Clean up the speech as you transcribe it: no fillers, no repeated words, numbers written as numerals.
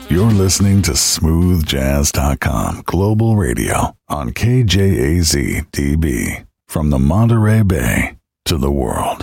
You're listening to smoothjazz.com Global Radio on KJAZ DB from the Monterey Bay to the world.